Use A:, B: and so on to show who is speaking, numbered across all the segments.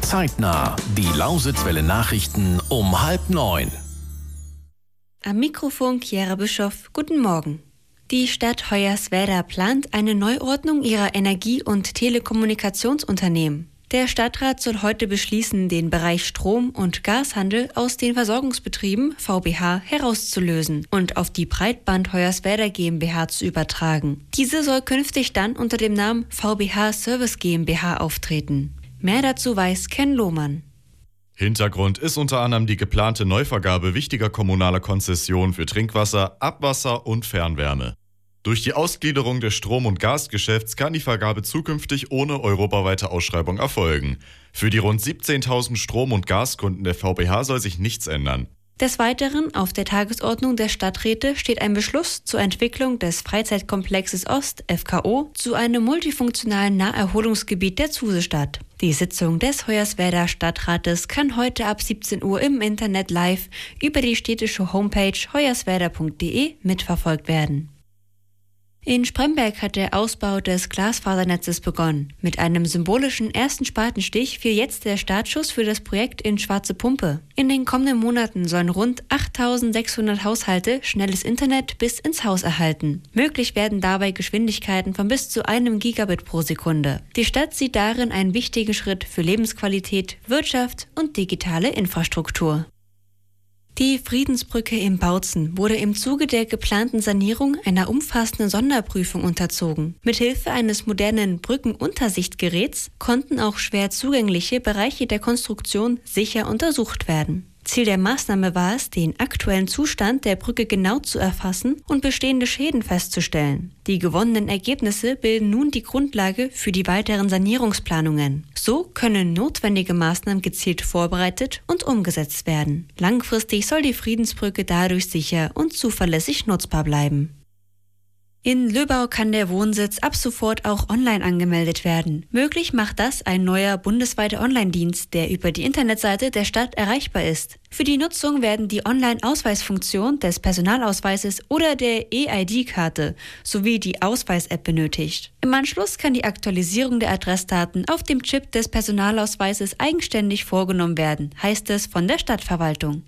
A: Zeitnah. Die Lausitzwelle Nachrichten um 8:30.
B: Am Mikrofon Chiara Bischoff. Guten Morgen. Die Stadt Hoyerswerda plant eine Neuordnung ihrer Energie- und Telekommunikationsunternehmen. Der Stadtrat soll heute beschließen, den Bereich Strom- und Gashandel aus den Versorgungsbetrieben VBH herauszulösen und auf die Breitband Hoyerswerda GmbH zu übertragen. Diese soll künftig dann unter dem Namen VBH Service GmbH auftreten. Mehr dazu weiß Ken Lohmann.
C: Hintergrund ist unter anderem die geplante Neuvergabe wichtiger kommunaler Konzessionen für Trinkwasser, Abwasser und Fernwärme. Durch die Ausgliederung des Strom- und Gasgeschäfts kann die Vergabe zukünftig ohne europaweite Ausschreibung erfolgen. Für die rund 17.000 Strom- und Gaskunden der VBH soll sich nichts ändern.
B: Des Weiteren auf der Tagesordnung der Stadträte steht ein Beschluss zur Entwicklung des Freizeitkomplexes Ost, FKO, zu einem multifunktionalen Naherholungsgebiet der Zusestadt. Die Sitzung des Hoyerswerda Stadtrates kann heute ab 17 Uhr im Internet live über die städtische Homepage hoyerswerda.de mitverfolgt werden. In Spremberg hat der Ausbau des Glasfasernetzes begonnen. Mit einem symbolischen ersten Spatenstich fiel jetzt der Startschuss für das Projekt in Schwarze Pumpe. In den kommenden Monaten sollen rund 8.600 Haushalte schnelles Internet bis ins Haus erhalten. Möglich werden dabei Geschwindigkeiten von bis zu 1 Gigabit pro Sekunde. Die Stadt sieht darin einen wichtigen Schritt für Lebensqualität, Wirtschaft und digitale Infrastruktur. Die Friedensbrücke in Bautzen wurde im Zuge der geplanten Sanierung einer umfassenden Sonderprüfung unterzogen. Mithilfe eines modernen Brückenuntersichtgeräts konnten auch schwer zugängliche Bereiche der Konstruktion sicher untersucht werden. Ziel der Maßnahme war es, den aktuellen Zustand der Brücke genau zu erfassen und bestehende Schäden festzustellen. Die gewonnenen Ergebnisse bilden nun die Grundlage für die weiteren Sanierungsplanungen. So können notwendige Maßnahmen gezielt vorbereitet und umgesetzt werden. Langfristig soll die Friedensbrücke dadurch sicher und zuverlässig nutzbar bleiben. In Löbau kann der Wohnsitz ab sofort auch online angemeldet werden. Möglich macht das ein neuer bundesweiter Online-Dienst, der über die Internetseite der Stadt erreichbar ist. Für die Nutzung werden die Online-Ausweisfunktion des Personalausweises oder der eID-Karte sowie die Ausweis-App benötigt. Im Anschluss kann die Aktualisierung der Adressdaten auf dem Chip des Personalausweises eigenständig vorgenommen werden, heißt es von der Stadtverwaltung.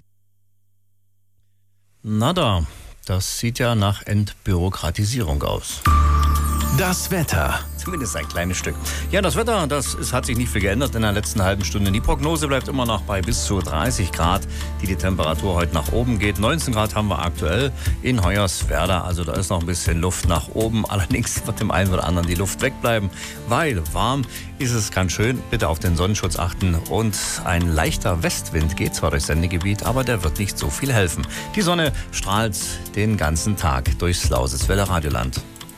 D: Na da. Das sieht ja nach Entbürokratisierung aus.
A: Das Wetter.
D: Zumindest ein kleines Stück. Ja, das Wetter, hat sich nicht viel geändert in der letzten halben Stunde. Die Prognose bleibt immer noch bei bis zu 30 Grad, die Temperatur heute nach oben geht. 19 Grad haben wir aktuell in Hoyerswerda. Also da ist noch ein bisschen Luft nach oben. Allerdings wird dem einen oder anderen die Luft wegbleiben, weil warm ist es ganz schön. Bitte auf den Sonnenschutz achten. Und ein leichter Westwind geht zwar durchs Sendegebiet, aber der wird nicht so viel helfen. Die Sonne strahlt den ganzen Tag durchs Lausitzwelle Radioland.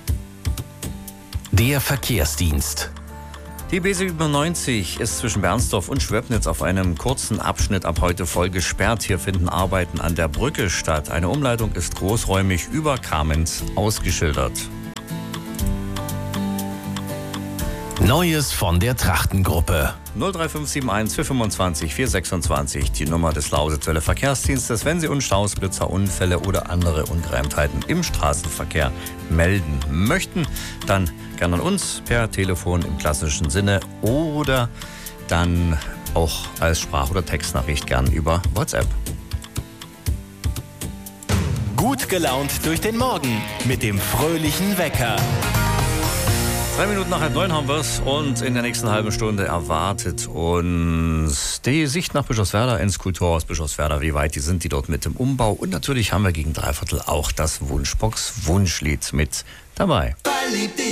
A: Der Verkehrsdienst.
D: Die B97 ist zwischen Bernsdorf und Schwöbnitz auf einem kurzen Abschnitt ab heute voll gesperrt. Hier finden Arbeiten an der Brücke statt. Eine Umleitung ist großräumig über Kamenz ausgeschildert.
A: Neues von der Trachtengruppe.
D: 03571 425 426, die Nummer des Lausitzwelle Verkehrsdienstes, wenn Sie uns Staus, Blitzer, Unfälle oder andere Ungereimtheiten im Straßenverkehr melden möchten, dann gerne an uns per Telefon im klassischen Sinne oder dann auch als Sprach- oder Textnachricht gern über WhatsApp.
A: Gut gelaunt durch den Morgen mit dem fröhlichen Wecker.
D: 3 Minuten nach 8:30 haben wir es und in der nächsten halben Stunde erwartet uns die Sicht nach Bischofswerda ins Kulturhaus Bischofswerda. Wie weit sind die dort mit dem Umbau? Und natürlich haben wir gegen 3/4 auch das Wunschbox-Wunschlied mit dabei.